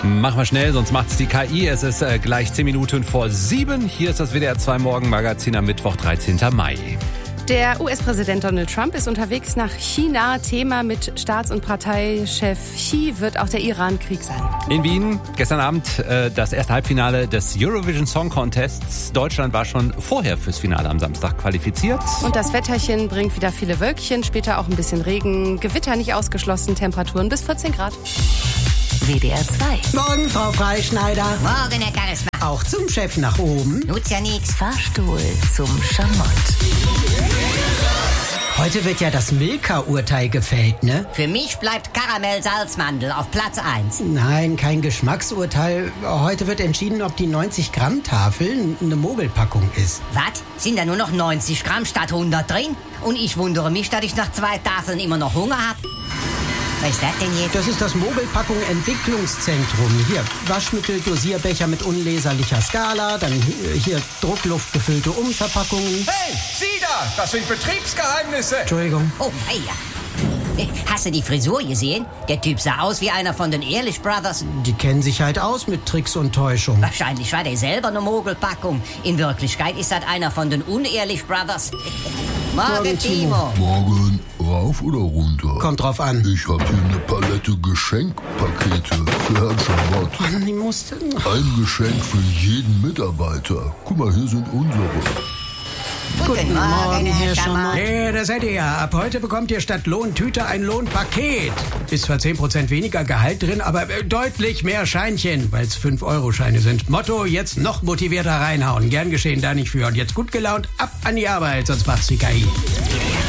Machen wir schnell, sonst macht's die KI. Es ist gleich 10 Minuten vor 7. Hier ist das WDR 2 Morgenmagazin am Mittwoch, 13. Mai. Der US-Präsident Donald Trump ist unterwegs nach China. Thema mit Staats- und Parteichef Xi wird auch der Iran-Krieg sein. In Wien gestern Abend das erste Halbfinale des Eurovision Song Contests. Deutschland war schon vorher fürs Finale am Samstag qualifiziert. Und das Wetterchen bringt wieder viele Wölkchen, später auch ein bisschen Regen. Gewitter nicht ausgeschlossen, Temperaturen bis 14 Grad. WDR 2. Morgen, Frau Freischneider. Morgen, Herr Charisma. Auch zum Chef nach oben. Nutzt ja nix. Fahrstuhl zum Schamott. Heute wird ja das Milka-Urteil gefällt, ne? Für mich bleibt Karamell-Salzmandel auf Platz 1. Nein, kein Geschmacksurteil. Heute wird entschieden, ob die 90-Gramm-Tafel eine Mogelpackung ist. Was? Sind da nur noch 90 Gramm statt 100 drin? Und ich wundere mich, dass ich nach 2 Tafeln immer noch Hunger habe. Was ist das denn jetzt? Das ist das Mogelpackung Entwicklungszentrum. Hier, Waschmittel, Dosierbecher mit unleserlicher Skala, dann hier druckluftgefüllte Umverpackungen. Hey, Sie da! Das sind Betriebsgeheimnisse! Entschuldigung. Oh, hey, ja. Hast du die Frisur gesehen? Der Typ sah aus wie einer von den Ehrlich Brothers. Die kennen sich halt aus mit Tricks und Täuschung. Wahrscheinlich war der selber eine Mogelpackung. In Wirklichkeit ist das einer von den Unehrlich Brothers. Morgen, Timo. Morgen, rauf oder runter? Kommt drauf an. Ich hab hier eine Palette Geschenkpakete für Herrn Schamott. Mann, die musste... Ein Geschenk für jeden Mitarbeiter. Guck mal, hier sind unsere. Guten Morgen, Herr Schamott. Ja, das seid ihr ja. Ab heute bekommt ihr statt Lohntüte ein Lohnpaket. Ist zwar 10% weniger Gehalt drin, aber deutlich mehr Scheinchen, weil es 5-Euro-Scheine sind. Motto, jetzt noch motivierter reinhauen. Gern geschehen, da nicht für. Und jetzt gut gelaunt, ab an die Arbeit, sonst macht's die KI.